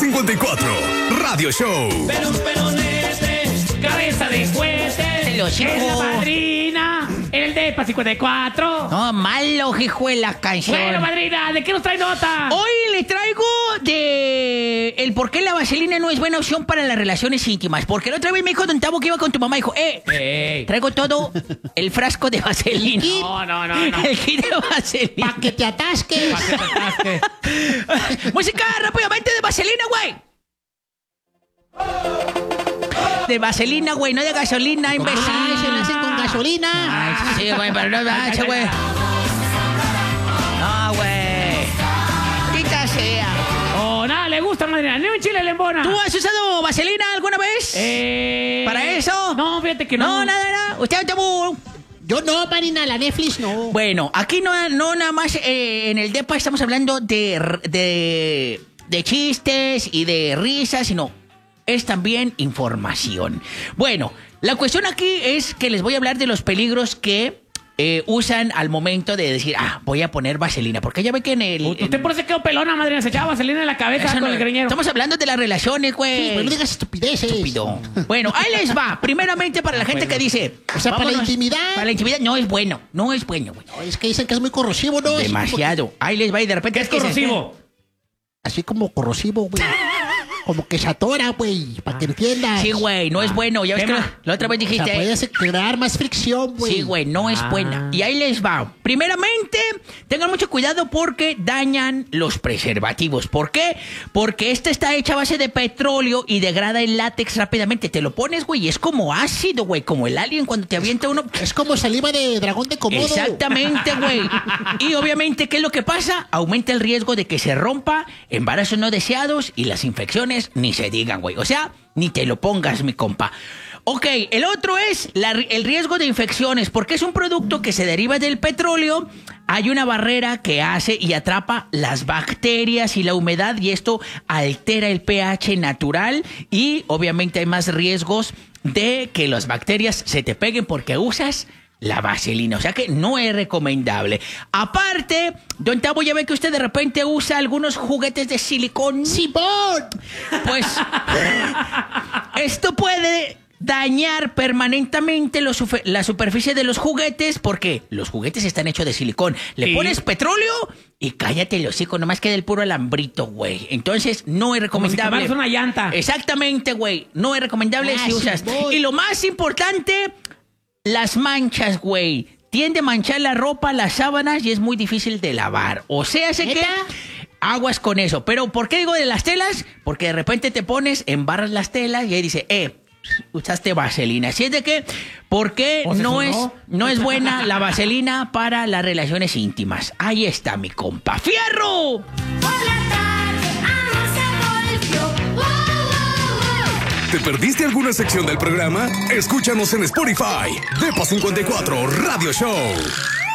54 Radio Show. Pero un peronete, cabeza de cohete. Los Es la hijos. madrina, el Depa 54. No, malo, hijo de la canción. Bueno, madrina, ¿de qué nos trae nota? Hoy les traigo de el por qué la vaselina no es buena opción para las relaciones íntimas. Porque la otra vez me dijo Don Tavo que iba con tu mamá y dijo, Ey. traigo todo el frasco de vaselina. No. El kit de vaselina. Pa' que te atasques. ¿Para qué trataste? Música rápidamente de vaselina, güey. De vaselina, güey, no de gasolina, imbécil. Ay, se lo hacen con gasolina. Ay, sí, güey, pero no manches, güey. No, güey. Quita sea. Oh, nada, le gusta, madrina. Ni un chile le embona. ¿Tú has usado vaselina alguna vez? ¿Para eso? No, fíjate que no. No, nada. ¿Usted no tomó? Yo no, Marina, la Netflix no. Bueno, aquí no nada más en el DEPA estamos hablando de chistes y de risas, sino es también información. Bueno, la cuestión aquí es que les voy a hablar de los peligros que usan al momento de decir, voy a poner vaselina. Porque ya ve que en el... Usted por eso quedó pelona, madrina. Se echaba vaselina en la cabeza Eso con no- el greñero. Estamos hablando de las relaciones, güey. Sí, pero no digas estupideces. Estúpido. Bueno, ahí les va. Primeramente para la gente que dice... O sea, para la vámonos. intimidad. Para la intimidad no es bueno. No es bueno, güey. No, es que dicen que es muy corrosivo, ¿no? Demasiado. Ahí les va y de repente... ¿Qué es que se- corrosivo? Así como corrosivo, güey. Como que se atora, güey, para que entiendas. Sí, güey, no es bueno. Ya ves que Tema. la otra vez O sea, dijiste... puede crear más fricción, güey. Sí, güey, no es buena. Y ahí les va. Primeramente, tengan mucho cuidado porque dañan los preservativos. ¿Por qué? Porque esta está hecha a base de petróleo y degrada el látex rápidamente. Te lo pones, güey, y es como ácido, güey, como el alien cuando te avienta uno. Es como saliva de dragón de Komodo. Exactamente, güey. Y obviamente, ¿qué es lo que pasa? Aumenta el riesgo de que se rompa, embarazos no deseados y las infecciones ni se digan, güey. O sea, ni te lo pongas, mi compa. Ok, el otro es el riesgo de infecciones, porque es un producto que se deriva del petróleo. Hay una barrera que hace y atrapa las bacterias y la humedad y esto altera el pH natural y obviamente hay más riesgos de que las bacterias se te peguen porque usas la vaselina, o sea que no es recomendable. Aparte, Don Tavo, ya ve que usted de repente usa algunos juguetes de silicón. ¡Simón! Pues esto puede dañar permanentemente la superficie de los juguetes porque los juguetes están hechos de silicón. Le Sí. pones petróleo y cállate el hocico, nomás queda el puro alambrito, güey. Entonces no es Como si recomendable. quemaras una llanta. Exactamente, güey. No es recomendable si sí usas. voy. Y lo más importante, las manchas, güey. Tiende a manchar la ropa, las sábanas y es muy difícil de lavar. O sea, sé que ¿Neta? aguas con eso. Pero ¿por qué digo de las telas? Porque de repente te pones, embarras las telas y ahí dice, usaste vaselina. Así es de que, ¿por qué Pues no eso no es buena la vaselina para las relaciones íntimas? Ahí está mi compa. ¡Fierro! Por la tarde, amo se volvió. Wow, wow, wow. ¿Te perdiste alguna sección del programa? Escúchanos en Spotify. Depa 54 Radio Show.